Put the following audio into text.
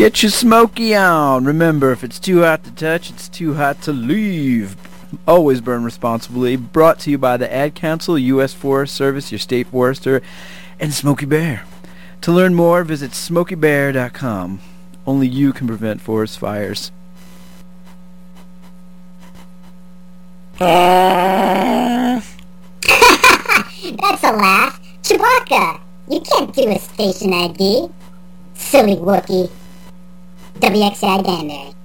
Get your smoky on. Remember, if it's too hot to touch, it's too hot to leave. Always burn responsibly. Brought to you by the Ad Council, U.S. Forest Service, your state forester, and Smokey Bear. To learn more, visit SmokeyBear.com. Only you can prevent forest fires. That's a laugh. Chewbacca, you can't do a station ID. Silly Wookie. WXI Danbury.